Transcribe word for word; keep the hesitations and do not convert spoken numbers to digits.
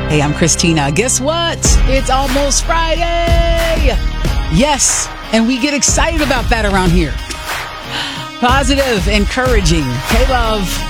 Hey, I'm Christina. Guess what? It's almost Friday. Yes, and we get excited about that around here. Positive, encouraging. K-Love.